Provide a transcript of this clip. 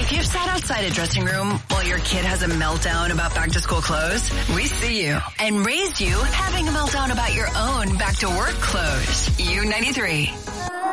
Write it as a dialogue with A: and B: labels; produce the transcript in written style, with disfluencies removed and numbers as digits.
A: If you've sat outside a dressing room while your kid has a meltdown about back-to-school clothes, we see you and raised you having a meltdown about your own back-to-work clothes. U93.